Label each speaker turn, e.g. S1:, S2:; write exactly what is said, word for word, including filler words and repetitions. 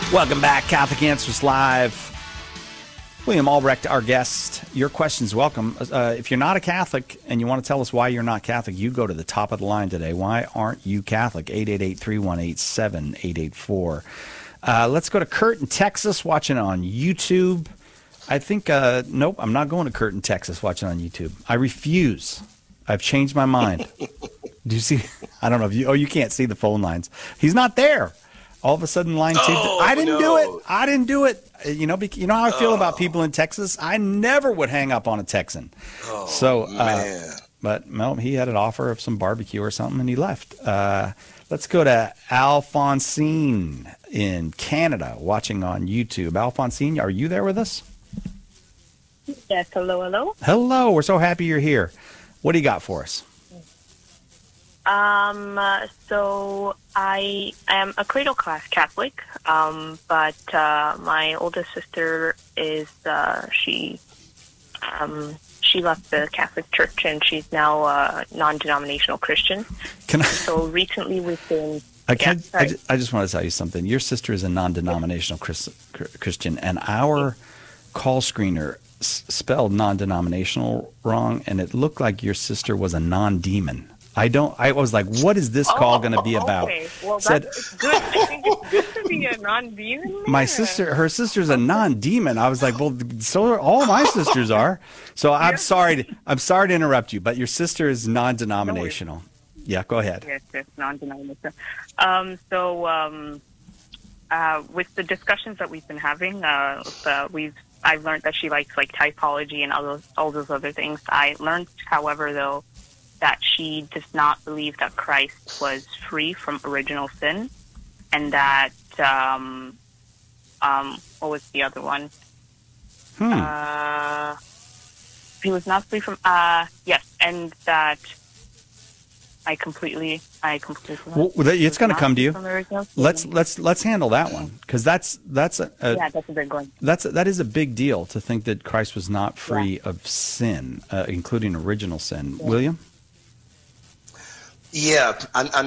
S1: Welcome back, Catholic Answers Live. William Albrecht, our guest. Your questions, welcome. Uh, if you're not a Catholic and you want to tell us why you're not Catholic, you go to the top of the line today. Why aren't you Catholic? eight eight eight, three one eight, seven eight eight four. Uh, let's go to Kurt in Texas, watching on YouTube. I think, uh, nope, I'm not going to Kurt in Texas, watching on YouTube. I refuse. I've changed my mind. Do you see? I don't know if you, oh, you can't see the phone lines. He's not there. All of a sudden, line two.
S2: Oh,
S1: I didn't
S2: no.
S1: do it. I didn't do it. You know, you know how I feel
S2: oh.
S1: about people in Texas. I never would hang up on a Texan.
S2: Oh,
S1: so, uh,
S2: man.
S1: but no, he had an offer of some barbecue or something, and he left. Uh, let's go to Alphonsine in Canada, watching on YouTube. Alphonsine, are you there with us?
S3: Yes, hello, hello.
S1: Hello. We're so happy you're here. What do you got for us?
S3: Um, uh, so I am a cradle class Catholic, um, but uh, my oldest sister is uh, she um, she left the Catholic Church and she's now a non-denominational Christian.
S1: Can I?
S3: So recently we've been.
S1: I, can,
S3: yeah,
S1: I,
S3: sorry.
S1: just, I just want to tell you something. Your sister is a non-denominational Chris, Christian, and our call screener s- spelled non-denominational wrong, and it looked like your sister was a non-demon. I don't. I was like, "What is this call
S3: Oh,
S1: going to be about?"
S3: Okay, well
S1: Said,
S3: that's good. I think it's good to be a non-demon.
S1: my sister, her sister's a non-demon. I was like, "Well, so are all my sisters are." So I'm sorry. To, I'm sorry to interrupt you, but your sister is non-denominational. Yeah, go ahead.
S3: Yes, yes, non-denominational. Um, so, um, uh, with the discussions that we've been having, uh, uh, we've I've learned that she likes like typology and all those all those other things. I learned, however, though, that she does not believe that Christ was free from original sin, and that um, um, what was the other one?
S1: Hmm.
S3: Uh, he was not free from. Uh, yes, and that. I completely, I completely.
S1: Well, it's going to come to you.
S3: Let's
S1: Let's let's let's handle that one, because that's that's a, a
S3: yeah, that's a big one.
S1: that's that is a big deal to think that Christ was not free yeah. of sin, uh, including original sin. Yeah. William?
S2: Yeah, I'm, I'm